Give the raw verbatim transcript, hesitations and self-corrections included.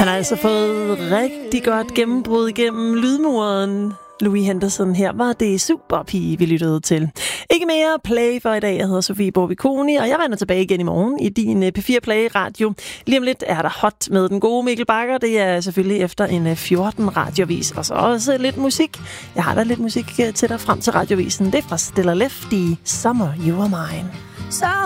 Han har altså fået rigtig godt gennembrud igennem lydmuren. Louis Henderson, her var det Superpige, vi lyttede til. Ikke mere play for i dag. Jeg hedder Sofie Borbiconi, og jeg vender tilbage igen i morgen i din P fire Play Radio. Lige om lidt er der hot med den gode Mikkel Bakker. Det er selvfølgelig efter en fjorten radiovis, og så også lidt musik. Jeg har da lidt musik til dig frem til radiovisen. Det er fra Stella Lefty, Summer You Are Mine. So